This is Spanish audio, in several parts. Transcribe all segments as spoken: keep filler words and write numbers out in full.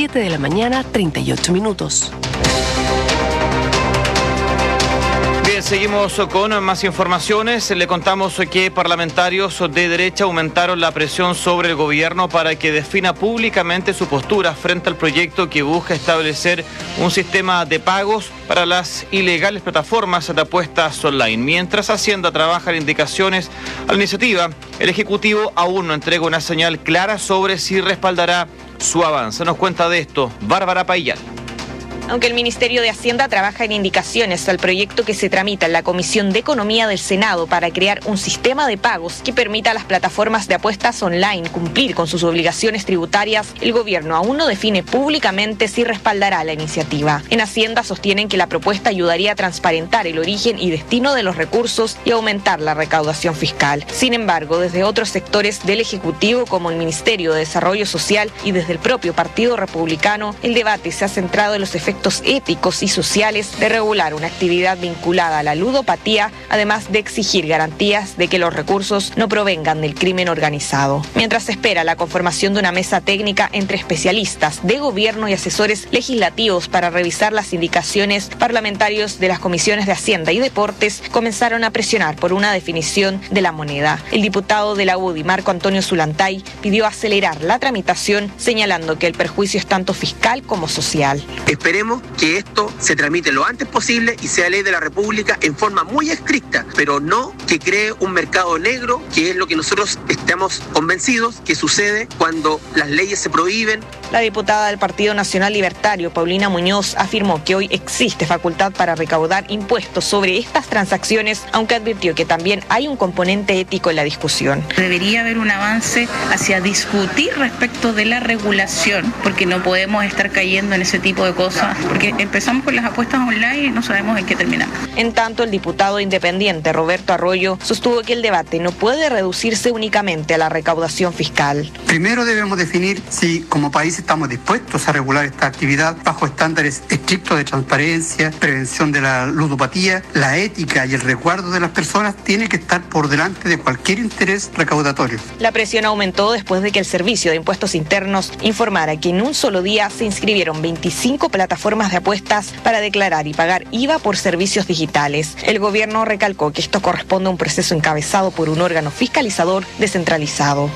siete de la mañana, treinta y ocho minutos. Bien, seguimos con más informaciones. Le contamos que parlamentarios de derecha aumentaron la presión sobre el gobierno para que defina públicamente su postura frente al proyecto que busca establecer un sistema de pagos para las ilegales plataformas de apuestas online. Mientras Hacienda trabaja en indicaciones a la iniciativa, el Ejecutivo aún no entrega una señal clara sobre si respaldará su avance. Nos cuenta de esto Bárbara Payal. Aunque el Ministerio de Hacienda trabaja en indicaciones al proyecto que se tramita en la Comisión de Economía del Senado para crear un sistema de pagos que permita a las plataformas de apuestas online cumplir con sus obligaciones tributarias, el gobierno aún no define públicamente si respaldará la iniciativa. En Hacienda sostienen que la propuesta ayudaría a transparentar el origen y destino de los recursos y aumentar la recaudación fiscal. Sin embargo, desde otros sectores del Ejecutivo, como el Ministerio de Desarrollo Social y desde el propio Partido Republicano, el debate se ha centrado en los efectos éticos y sociales de regular una actividad vinculada a la ludopatía, además de exigir garantías de que los recursos no provengan del crimen organizado. Mientras se espera la conformación de una mesa técnica entre especialistas de gobierno y asesores legislativos para revisar las indicaciones, parlamentarios de las comisiones de Hacienda y Deportes comenzaron a presionar por una definición de la moneda. El diputado de la U D I, Marco Antonio Zulantay, pidió acelerar la tramitación, señalando que el perjuicio es tanto fiscal como social. Esperemos que esto se tramite lo antes posible y sea ley de la República en forma muy estricta, pero no que cree un mercado negro, que es lo que nosotros estamos convencidos que sucede cuando las leyes se prohíben. La diputada del Partido Nacional Libertario, Paulina Muñoz, afirmó que hoy existe facultad para recaudar impuestos sobre estas transacciones, aunque advirtió que también hay un componente ético en la discusión. Debería haber un avance hacia discutir respecto de la regulación, porque no podemos estar cayendo en ese tipo de cosas, porque empezamos con las apuestas online y no sabemos en qué terminamos. En tanto, el diputado independiente Roberto Arroyo sostuvo que el debate no puede reducirse únicamente a la recaudación fiscal. Primero debemos definir si como país estamos dispuestos a regular esta actividad bajo estándares estrictos de transparencia, prevención de la ludopatía. La ética y el resguardo de las personas tiene que estar por delante de cualquier interés recaudatorio. La presión aumentó después de que el Servicio de Impuestos Internos informara que en un solo día se inscribieron veinticinco plataformas de apuestas para declarar y pagar I V A por servicios digitales. El gobierno recalcó que esto corresponde a un proceso encabezado por un órgano fiscalizador descentralizado.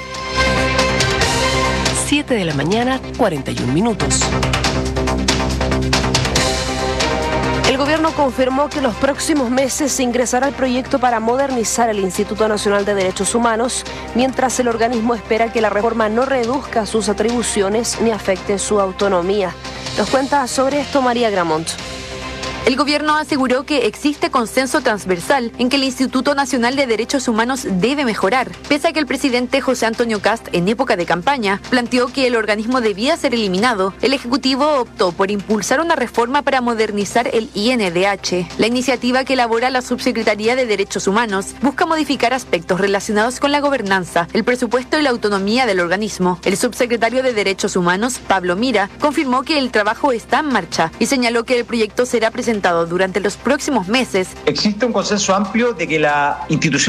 siete de la mañana, cuarenta y un minutos. El gobierno confirmó que en los próximos meses se ingresará el proyecto para modernizar el Instituto Nacional de Derechos Humanos, mientras el organismo espera que la reforma no reduzca sus atribuciones ni afecte su autonomía. Nos cuenta sobre esto María Gramont. El gobierno aseguró que existe consenso transversal en que el Instituto Nacional de Derechos Humanos debe mejorar, pese a que el presidente José Antonio Kast, en época de campaña, planteó que el organismo debía ser eliminado. El Ejecutivo optó por impulsar una reforma para modernizar el I N D H. La iniciativa que elabora la Subsecretaría de Derechos Humanos busca modificar aspectos relacionados con la gobernanza, el presupuesto y la autonomía del organismo. El subsecretario de Derechos Humanos, Pablo Mira, confirmó que el trabajo está en marcha y señaló que el proyecto será presentado durante los próximos meses. Existe un consenso amplio de que la institución